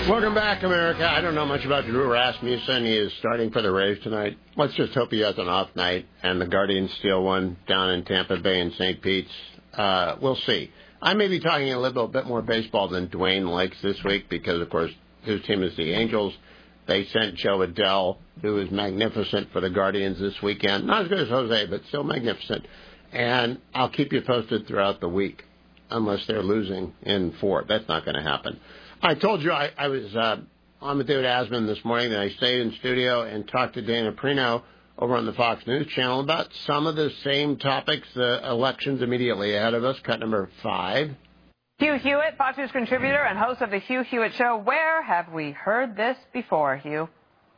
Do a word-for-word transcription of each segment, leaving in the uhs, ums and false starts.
Welcome back, America. I don't know much about Drew Rasmussen. He is starting for the Rays tonight. Let's just hope he has an off night and the Guardians steal one down in Tampa Bay and Saint Pete's. Uh, we'll see. I may be talking a little bit more baseball than Dwayne likes this week because, of course, his team is the Angels. They sent Joe Adell, who is magnificent for the Guardians this weekend. Not as good as Jose, but still magnificent. And I'll keep you posted throughout the week, unless they're losing in four. That's not going to happen. I told you I, I was uh, on with David Asman this morning, and I stayed in studio and talked to Dana Perino over on the Fox News Channel about some of the same topics, the uh, elections immediately ahead of us. Cut number five. Hugh Hewitt, Fox News contributor and host of the Hugh Hewitt Show. Where have we heard this before, Hugh?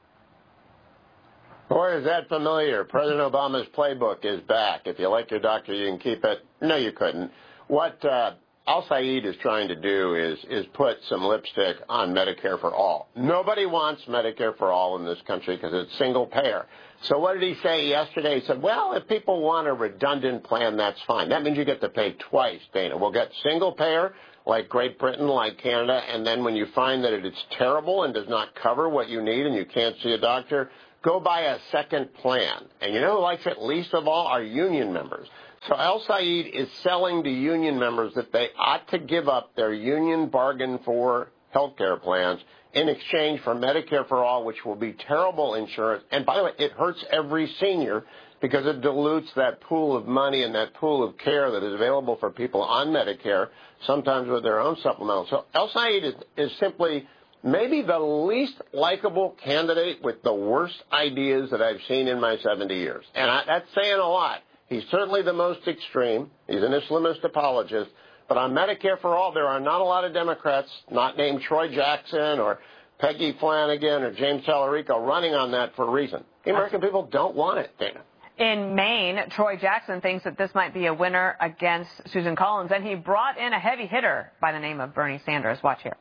Boy, is that familiar. President Obama's playbook is back. If you like your doctor, you can keep it. No, you couldn't. What uh, Al-Said is trying to do is is put some lipstick on Medicare for all. Nobody wants Medicare for all in this country because it's single payer. So what did he say yesterday? He said, well, if people want a redundant plan, that's fine. That means you get to pay twice, Dana. We'll get single payer like Great Britain, like Canada, and then when you find that it's terrible and does not cover what you need and you can't see a doctor, go buy a second plan. And you know who likes it least of all? Our union members. So Al-Said is selling to union members that they ought to give up their union bargain for health care plans in exchange for Medicare for all, which will be terrible insurance. And by the way, it hurts every senior because it dilutes that pool of money and that pool of care that is available for people on Medicare, sometimes with their own supplemental. So Al-Said is, is simply maybe the least likable candidate with the worst ideas that I've seen in my seventy years. And I, that's saying a lot. He's certainly the most extreme. He's an Islamist apologist. But on Medicare for all, there are not a lot of Democrats, not named Troy Jackson or Peggy Flanagan or James Tallarico, running on that for a reason. The American people don't want it, Dana. In Maine, Troy Jackson thinks that this might be a winner against Susan Collins, and he brought in a heavy hitter by the name of Bernie Sanders. Watch here.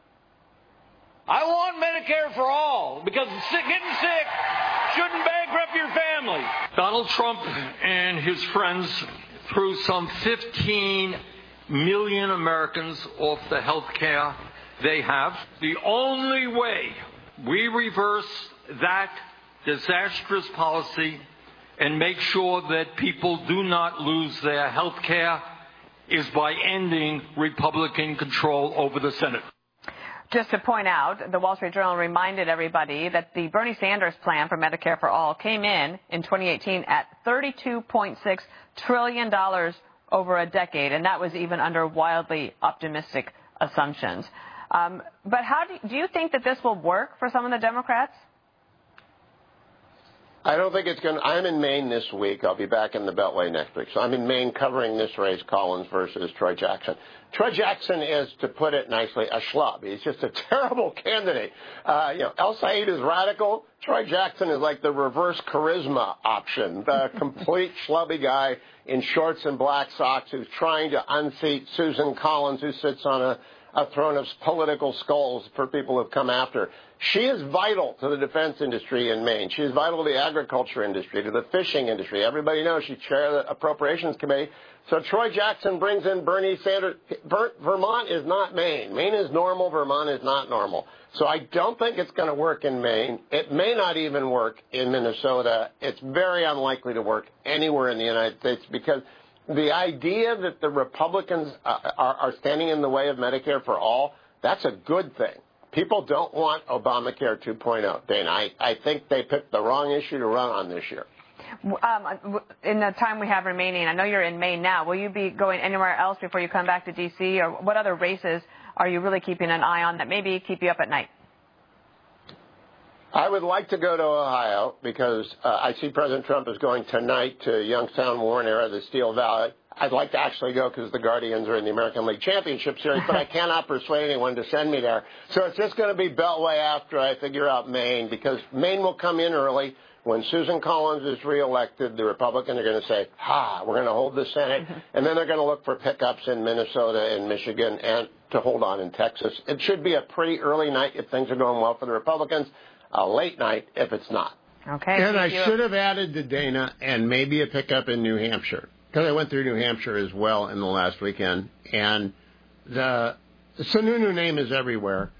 I want Medicare for all because sick, getting sick shouldn't bankrupt your family. Donald Trump and his friends threw some fifteen million Americans off the health care they have. The only way we reverse that disastrous policy and make sure that people do not lose their health care is by ending Republican control over the Senate. Just to point out, the Wall Street Journal reminded everybody that the Bernie Sanders plan for Medicare for All came in in twenty eighteen at thirty-two point six trillion dollars over a decade, and that was even under wildly optimistic assumptions. Um, but how do, do you think that this will work for some of the Democrats? I don't think it's going to. I'm in Maine this week. I'll be back in the Beltway next week. So I'm in Maine covering this race, Collins versus Troy Jackson. Troy Jackson is, to put it nicely, a schlub. He's just a terrible candidate. Uh, you know, Al-Said is radical. Troy Jackson is like the reverse charisma option, the complete schlubby guy in shorts and black socks who's trying to unseat Susan Collins, who sits on a a throne of political skulls for people who have come after her. She is vital to the defense industry in Maine. She is vital to the agriculture industry, to the fishing industry. Everybody knows she's chair of the Appropriations Committee. So Troy Jackson brings in Bernie Sanders. Ver- Vermont is not Maine. Maine is normal. Vermont is not normal. So I don't think it's going to work in Maine. It may not even work in Minnesota. It's very unlikely to work anywhere in the United States because the idea that the Republicans uh, are, are standing in the way of Medicare for all, that's a good thing. People don't want Obamacare two point oh, Dana. I, I think they picked the wrong issue to run on this year. Um, in the time we have remaining, I know you're in Maine now. Will you be going anywhere else before you come back to D C? Or what other races are you really keeping an eye on that maybe keep you up at night? I would like to go to Ohio because uh, I see President Trump is going tonight to Youngstown, Warren area, the Steel Valley. I'd like to actually go because the Guardians are in the American League Championship Series, but I cannot persuade anyone to send me there. So it's just going to be Beltway after I figure out Maine because Maine will come in early. When Susan Collins is reelected, the Republicans are going to say, ha, we're going to hold the Senate. And then they're going to look for pickups in Minnesota and Michigan and to hold on in Texas. It should be a pretty early night if things are going well for the Republicans. A late night if it's not. Okay. And I should have added to Dana and maybe a pickup in New Hampshire because I went through New Hampshire as well in the last weekend. And the Sununu name is everywhere.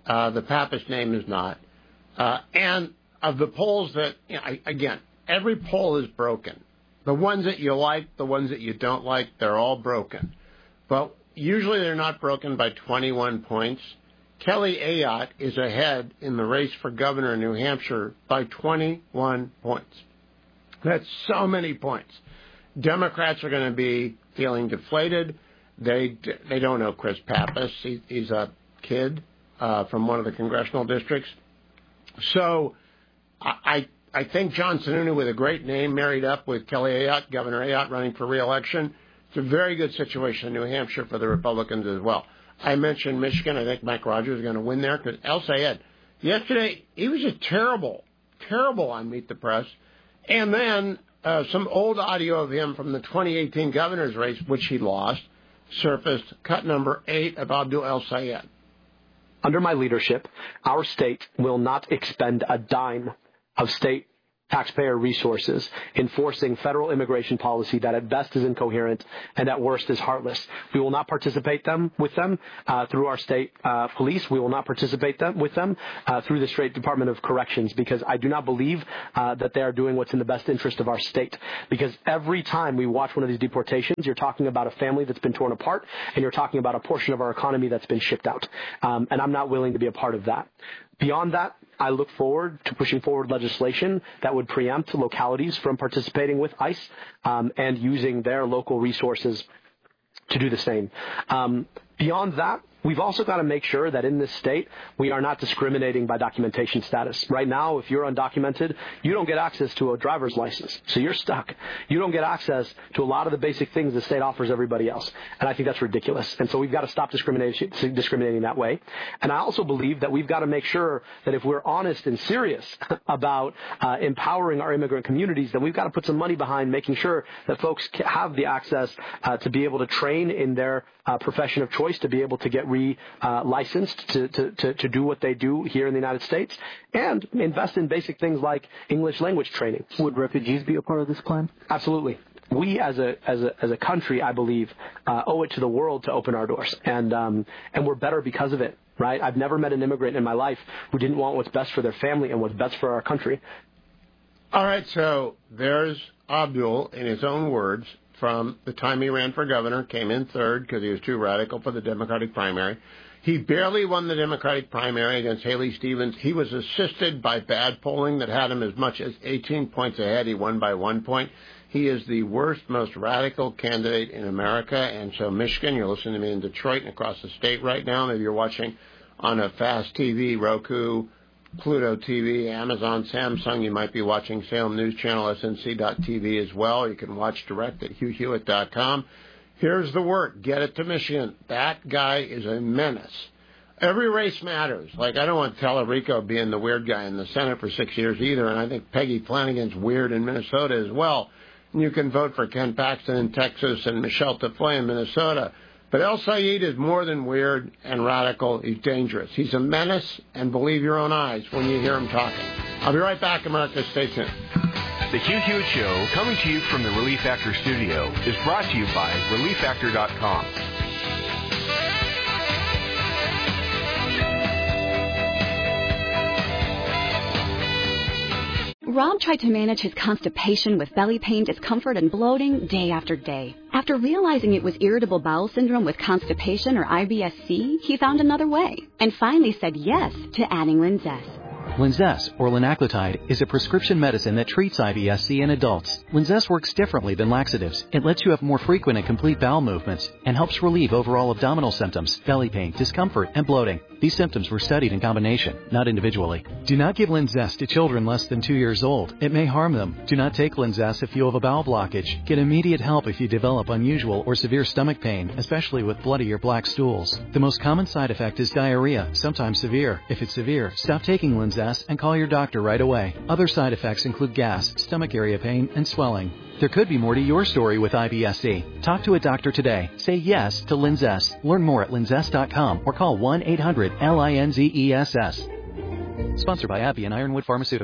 Uh, the Papist name is not. Uh, and of the polls that, you know, I, again, every poll is broken. The ones that you like, the ones that you don't like, they're all broken. But usually they're not broken by twenty-one points. Kelly Ayotte is ahead in the race for governor in New Hampshire by twenty-one points. That's so many points. Democrats are going to be feeling deflated. They they don't know Chris Pappas. He, he's a kid uh, from one of the congressional districts. So I I think John Sununu, with a great name, married up with Kelly Ayotte, Governor Ayotte, running for re-election. It's a very good situation in New Hampshire for the Republicans as well. I mentioned Michigan. I think Mike Rogers is going to win there because El Sayed, yesterday, he was just terrible, terrible on Meet the Press. And then uh, some old audio of him from the twenty eighteen governor's race, which he lost, surfaced, cut number eight of Abdul El Sayed. Under my leadership, our state will not expend a dime of state taxpayer resources enforcing federal immigration policy that at best is incoherent and at worst is heartless. We will not participate them with them uh, through our state uh, police. We will not participate them with them uh, through the State Department of Corrections, because I do not believe uh, that they are doing what's in the best interest of our state. Because every time we watch one of these deportations, you're talking about a family that's been torn apart, and you're talking about a portion of our economy that's been shipped out. Um, and I'm not willing to be a part of that. Beyond that, I look forward to pushing forward legislation that would preempt localities from participating with ICE um, and using their local resources to do the same. Um, beyond that, we've also got to make sure that in this state, we are not discriminating by documentation status. Right now, if you're undocumented, you don't get access to a driver's license. So you're stuck. You don't get access to a lot of the basic things the state offers everybody else. And I think that's ridiculous. And so we've got to stop discrimination, discriminating that way. And I also believe that we've got to make sure that if we're honest and serious about uh, empowering our immigrant communities, then we've got to put some money behind making sure that folks have the access uh, to be able to train in their uh, profession of choice, to be able to get re-licensed uh, to, to, to, to do what they do here in the United States, and invest in basic things like English language training. Would refugees be a part of this plan? Absolutely. We as a as a as a country, I believe, uh, owe it to the world to open our doors, and um, and we're better because of it. Right? I've never met an immigrant in my life who didn't want what's best for their family and what's best for our country. All right, so there's Abdul, in his own words, from the time he ran for governor, came in third because he was too radical for the Democratic primary. He barely won the Democratic primary against Haley Stevens. He was assisted by bad polling that had him as much as eighteen points ahead. He won by one point. He is the worst, most radical candidate in America. And so Michigan, you're listening to me in Detroit and across the state right now. Maybe you're watching on a Fast T V, Roku, Pluto T V, Amazon, Samsung. You might be watching Salem News Channel, S N C dot T V as well. You can watch direct at Hugh Hewitt dot com. Here's the word. Get it to Michigan. That guy is a menace. Every race matters. Like, I don't want Tallarico being the weird guy in the Senate for six years either, and I think Peggy Flanagan's weird in Minnesota as well. And you can vote for Ken Paxton in Texas and Michelle Tafoya in Minnesota. But El Sayed is more than weird and radical. He's dangerous. He's a menace, and believe your own eyes when you hear him talking. I'll be right back, America. Stay tuned. The Hugh Hewitt Show, coming to you from the Relief Factor studio, is brought to you by relief factor dot com. Rob tried to manage his constipation with belly pain, discomfort, and bloating day after day. After realizing it was irritable bowel syndrome with constipation, or I B S C, he found another way and finally said yes to adding Linzess. Linzess, or linaclotide, is a prescription medicine that treats I B S C in adults. Linzess works differently than laxatives. It lets you have more frequent and complete bowel movements and helps relieve overall abdominal symptoms, belly pain, discomfort, and bloating. These symptoms were studied in combination, not individually. Do not give Linzess to children less than two years old. It may harm them. Do not take Linzess if you have a bowel blockage. Get immediate help if you develop unusual or severe stomach pain, especially with bloody or black stools. The most common side effect is diarrhea, sometimes severe. If it's severe, stop taking Linzess and call your doctor right away. Other side effects include gas, stomach area pain, and swelling. There could be more to your story with I B S C. Talk to a doctor today. Say yes to Linzess. Learn more at linzess dot com or call one eight hundred L I N Z E S S. Sponsored by AbbVie and Ironwood Pharmaceuticals.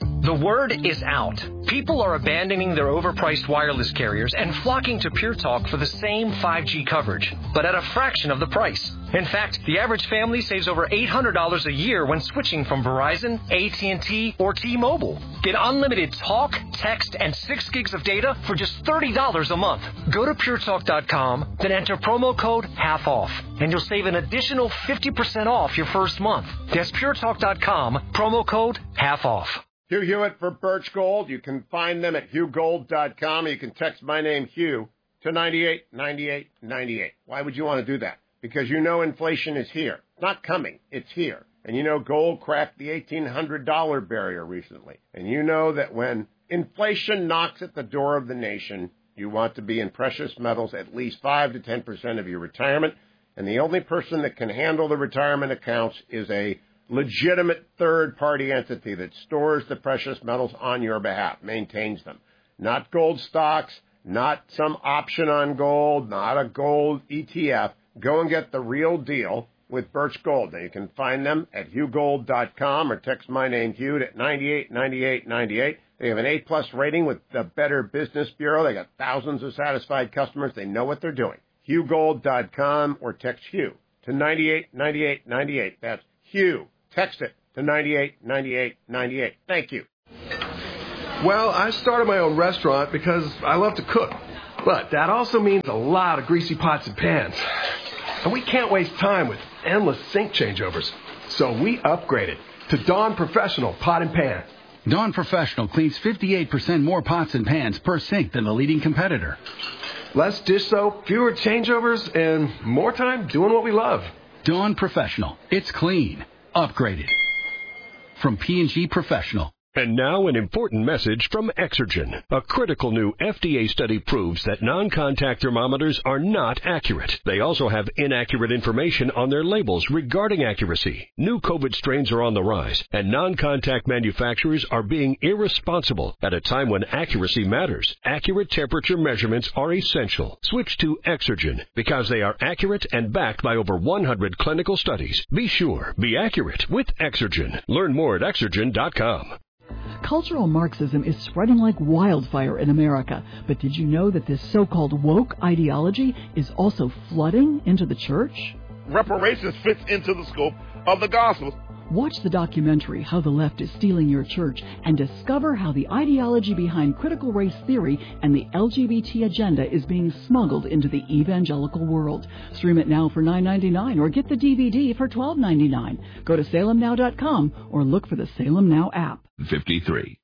The word is out. People are abandoning their overpriced wireless carriers and flocking to Pure Talk for the same five G coverage, but at a fraction of the price. In fact, the average family saves over eight hundred dollars a year when switching from Verizon, A T and T, or T-Mobile. Get unlimited talk, text, and six gigs of data for just thirty dollars a month. Go to pure talk dot com, then enter promo code half off, and you'll save an additional fifty percent off your first month. That's pure talk dot com, promo code half off. Hugh Hewitt for Birch Gold. You can find them at hugh gold dot com. You can text my name, Hugh, to nine eight nine eight nine eight. Why would you want to do that? Because you know inflation is here. It's not coming. It's here. And you know gold cracked the eighteen hundred dollars barrier recently. And you know that when inflation knocks at the door of the nation, you want to be in precious metals at least five to ten percent of your retirement. And the only person that can handle the retirement accounts is a legitimate third-party entity that stores the precious metals on your behalf, maintains them. Not gold stocks, not some option on gold, not a gold E T F. Go and get the real deal with Birch Gold. Now, you can find them at hugh gold dot com or text my name, Hugh, at nine eight nine eight nine eight. They have an A-plus rating with the Better Business Bureau. They got thousands of satisfied customers. They know what they're doing. hugh gold dot com or text Hugh to nine eight nine eight nine eight. That's Hugh. Text it to nine eight nine eight nine eight. Thank you. Well, I started my own restaurant because I love to cook. But that also means a lot of greasy pots and pans. And we can't waste time with endless sink changeovers. So we upgraded to Dawn Professional Pot and Pan. Dawn Professional cleans fifty-eight percent more pots and pans per sink than the leading competitor. Less dish soap, fewer changeovers, and more time doing what we love. Dawn Professional. It's clean. Upgraded. From P and G Professional. And now an important message from Exergen. A critical new F D A study proves that non-contact thermometers are not accurate. They also have inaccurate information on their labels regarding accuracy. New COVID strains are on the rise, and non-contact manufacturers are being irresponsible at a time when accuracy matters. Accurate temperature measurements are essential. Switch to Exergen because they are accurate and backed by over one hundred clinical studies. Be sure, be accurate with Exergen. Learn more at exergen dot com. Cultural Marxism is spreading like wildfire in America, but did you know that this so-called woke ideology is also flooding into the church? Reparations fits into the scope of the gospel. Watch the documentary How the Left is Stealing Your Church and discover how the ideology behind critical race theory and the L G B T agenda is being smuggled into the evangelical world. Stream it now for nine ninety-nine or get the D V D for twelve ninety-nine. Go to salem now dot com or look for the Salem Now app. fifty-three.